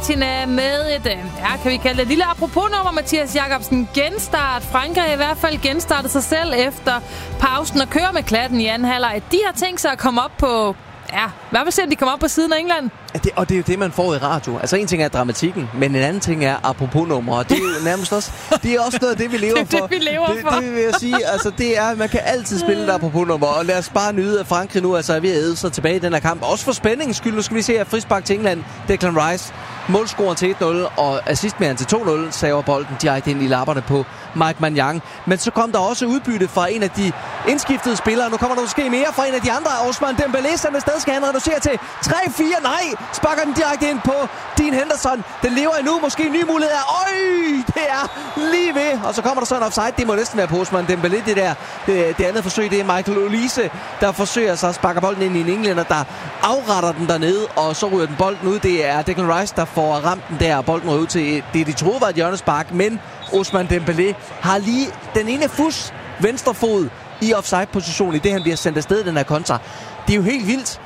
Argentina med et, kan vi kalde det lille apropos-nummer. Mathias Jacobsen genstart. Frankrig har i hvert fald genstartet sig selv efter pausen og kører med klatten i anden halvleg. De har tænkt sig at komme op på... hvad vil se, at de kommer op på siden af England? Og det er jo det, man får i radio. Altså en ting er dramatikken, men en anden ting er apropos-nummer. Og det er jo nærmest også, det er også noget af det, vi lever for. Det vi lever for. Det vil jeg sige. Altså det er, man kan altid spille et apropos-nummer. Og lad os bare nyde, at Frankrig nu er ved at æde sig tilbage i den her kamp. Også for spændingens skyld. Nu skal vi se, at frispark til England. Declan Rice. Målscoren til 1-0 og assistmæren til 2-0 saver bolden direkte ind i lapperne på Mike Maignan. Men så kom der også udbytte fra en af de indskiftede spillere. Nu kommer der måske mere fra en af de andre. Ousmane Dembélé, som i stedet skal han reducere til 3-4. Nej, sparker den direkte ind på Dean Henderson. Den lever endnu. Måske en ny mulighed er. Det er lige ved. Og så kommer der så en offside. Det må næsten være på Ousmane Dembélé. Det andet forsøg, det er Michael Olise, der forsøger sig at sparke bolden ind i en englænder, der afretter den dernede. Og så ryger den bolden ud. Det er Declan Rice, der får ramt den der, og bolden ryger ud til det, de troede var et hjørnespark. Men Ousmane Dembélé har lige den ene venstre fod i offside-position i det, han bliver sendt afsted den her kontra. Det er jo helt vildt.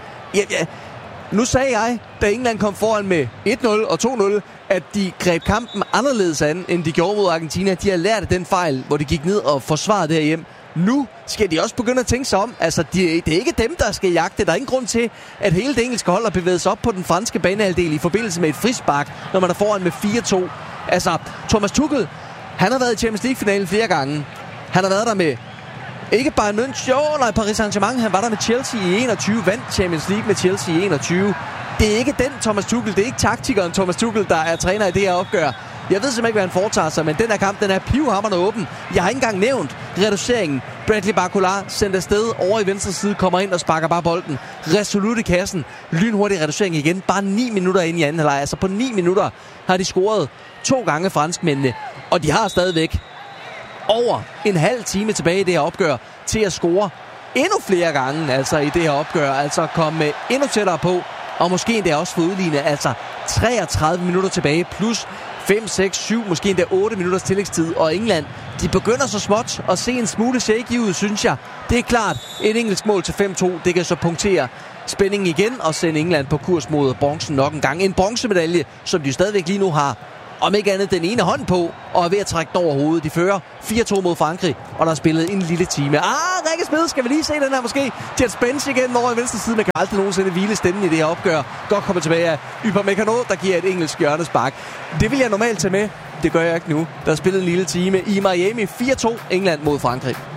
Nu sagde jeg, da England kom foran med 1-0 og 2-0, at de greb kampen anderledes an, end de gjorde mod Argentina. De har lært af den fejl, hvor de gik ned og forsvarede derhjemme. Nu skal de også begynde at tænke sig om. Altså, det er ikke dem, der skal jagte. Der er ingen grund til, at hele det engelske hold har bevæget sig op på den franske banehalvdel i forbindelse med et frispark, når man er foran med 4-2. Altså, Thomas Tuchel, han har været i Champions League-finalen flere gange. Han har været der med ikke Bayern München, Paris Saint-Germain. Han var der med Chelsea i 21, vandt Champions League med Chelsea i 21. Det er ikke den Thomas Tuchel, det er ikke taktikeren Thomas Tuchel, der er træner i det her opgør. Jeg ved simpelthen ikke, hvad han foretager sig, men den her kamp, den er pivhamrende åben. Jeg har ikke engang nævnt reduceringen. Bradley Barcola sendt afsted over i venstre side, kommer ind og sparker bare bolden resolut i kassen. Lynhurtig reducering igen, bare 9 minutter ind i anden halvleg. Altså på 9 minutter har de scoret 2 gange franskmændene, og de har stadigvæk over en halv time tilbage i det her opgør til at score endnu flere gange altså i det her opgør. Altså komme endnu tættere på, og måske endda også få udlignet. Altså 33 minutter tilbage plus 5, 6, 7, måske endda 8 minutters tillægstid. Og England, de begynder så småt at se en smule shaky ud, synes jeg. Det er klart, et engelsk mål til 5-2, det kan så punktere spændingen igen og sende England på kurs mod bronzen nok en gang. En bronzemedalje, som de stadigvæk lige nu har, om ikke andet den ene hånd på, og er ved at trække den over hovedet. De fører 4-2 mod Frankrig, og der er spillet en lille time. Rikke Smed, skal vi lige se den her måske? Jet Spence igen over i venstre side. Man kan aldrig nogensinde hvile stemmen i det her opgør. Godt kommer tilbage af Upamecano, der giver et engelsk hjørnespark. Det vil jeg normalt tage med. Det gør jeg ikke nu. Der er spillet en lille time i Miami. 4-2 England mod Frankrig.